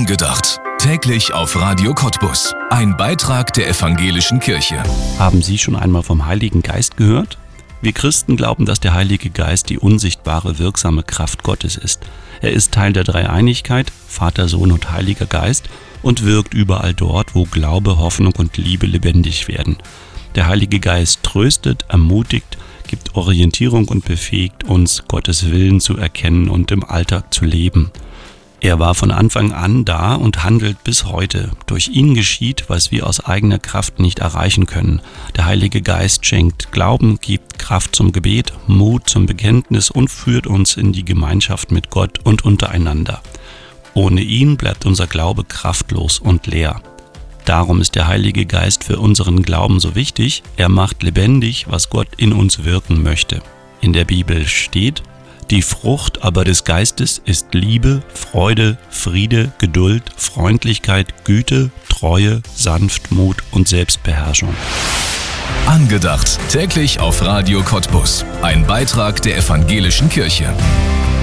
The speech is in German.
Angedacht. Täglich auf Radio Cottbus. Ein Beitrag der Evangelischen Kirche. Haben Sie schon einmal vom Heiligen Geist gehört? Wir Christen glauben, dass der Heilige Geist die unsichtbare, wirksame Kraft Gottes ist. Er ist Teil der Dreieinigkeit, Vater, Sohn und Heiliger Geist, und wirkt überall dort, wo Glaube, Hoffnung und Liebe lebendig werden. Der Heilige Geist tröstet, ermutigt, gibt Orientierung und befähigt uns, Gottes Willen zu erkennen und im Alltag zu leben. Er war von Anfang an da und handelt bis heute. Durch ihn geschieht, was wir aus eigener Kraft nicht erreichen können. Der Heilige Geist schenkt Glauben, gibt Kraft zum Gebet, Mut zum Bekenntnis und führt uns in die Gemeinschaft mit Gott und untereinander. Ohne ihn bleibt unser Glaube kraftlos und leer. Darum ist der Heilige Geist für unseren Glauben so wichtig. Er macht lebendig, was Gott in uns wirken möchte. In der Bibel steht: Die Frucht aber des Geistes ist Liebe, Freude, Friede, Geduld, Freundlichkeit, Güte, Treue, Sanftmut und Selbstbeherrschung. Angedacht. Täglich auf Radio Cottbus. Ein Beitrag der Evangelischen Kirche.